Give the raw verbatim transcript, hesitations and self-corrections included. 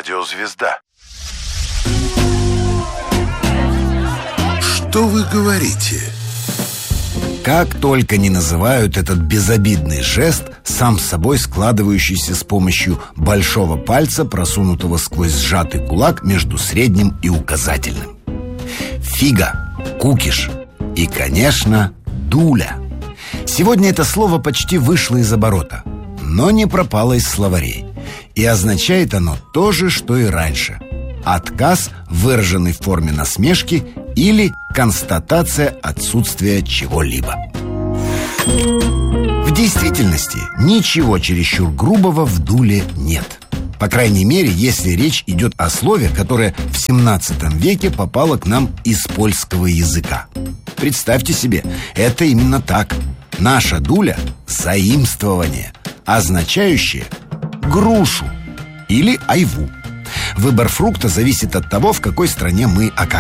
радиозвезда. Что вы говорите? Как только не называют этот безобидный жест, сам собой складывающийся с помощью большого пальца, просунутого сквозь сжатый кулак между средним и указательным. Фига, кукиш и, конечно, дуля. Сегодня это слово почти вышло из оборота, но не пропало из словарей. И означает оно то же, что и раньше. Отказ, выраженный в форме насмешки, или констатация отсутствия чего-либо. В действительности ничего чересчур грубого в дуле нет. По крайней мере, если речь идет о слове, которое в семнадцатом веке попало к нам из польского языка. Представьте себе, это именно так. Наша дуля – заимствование, означающее грушу или айву. Выбор фрукта зависит от того, в какой стране мы окажемся.